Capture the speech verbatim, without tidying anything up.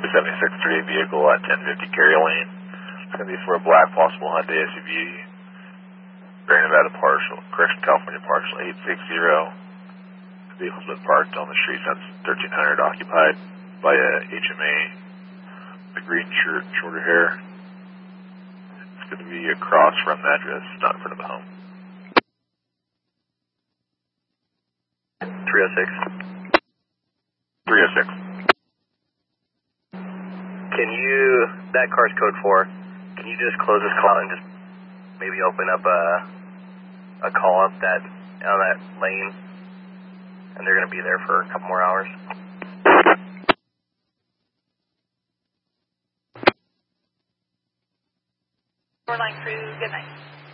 seventy-six thirty-eight vehicle at ten fifty Cary Lane. It's going to be for a black possible Hyundai S U V. Grand Nevada partial, correction California partial eight six zero. The vehicle's been parked on the street since thirteen hundred, occupied by a H M A. The green shirt, shorter hair. It's going to be across from the address, not in front of the home. three oh six. three oh six. Can you, that car's code four, can you just close this call and just maybe open up a, a call up that, on that lane, and they're going to be there for a couple more hours? Shoreline crew, good night.